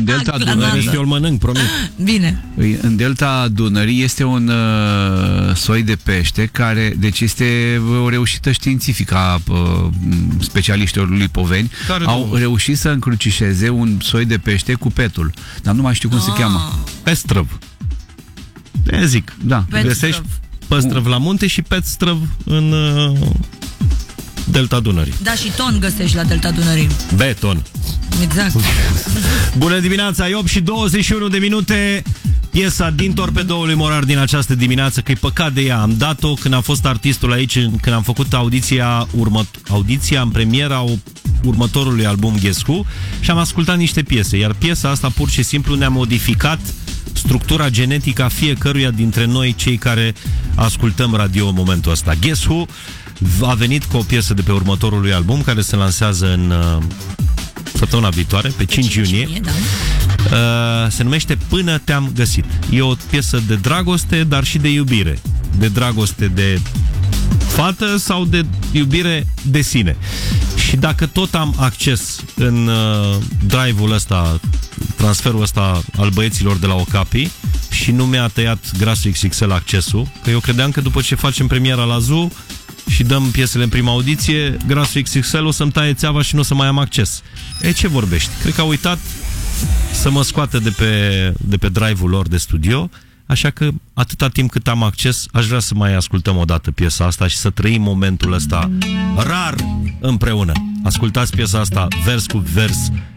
În delta Dunării, eu îl mănânc, promit. Bine. În delta Dunării este un soi de pește care, deci este o reușită științifică a specialiștilor lipoveni. Au reușit să încrucișeze un soi de pește cu petul, dar nu mai știu cum se cheamă. Pestrăv. Zic, da. Găsești păstrăv la munte și pestrăv în delta Dunării. Da, și ton găsești la delta Dunării. Beton. Exact. Bună dimineața, 8 și 21 de minute. Piesa din Torpedoul lui Morar din această dimineață, că e păcat de ea. Am dat-o când a fost artistul aici, când am făcut audiția în premiera următorului album Guess Who, și am ascultat niște piese. Iar piesa asta pur și simplu ne-a modificat structura genetică a fiecăruia dintre noi, cei care ascultăm radio în momentul ăsta. Guess Who a venit cu o piesă de pe următorul lui album, care se lansează în săptămâna viitoare, pe 5 iunie. Da. Se numește Până te-am găsit. E o piesă de dragoste, dar și de iubire. De dragoste de fată sau de iubire de sine. Și dacă tot am acces în drive-ul ăsta, transferul ăsta al băieților de la Okapi, și nu mi-a tăiat Grasul XXL accesul, că eu credeam că după ce facem premiera la Zoo și dăm piesele în prima audiție, Grasul XXL o să-mi taie țeava și nu o să mai am acces. Ce vorbești? Cred că a uitat să mă scoată de pe drive-ul lor de studio, așa că atâta timp cât am acces, aș vrea să mai ascultăm o dată piesa asta și să trăim momentul ăsta rar împreună. Ascultați piesa asta vers cu vers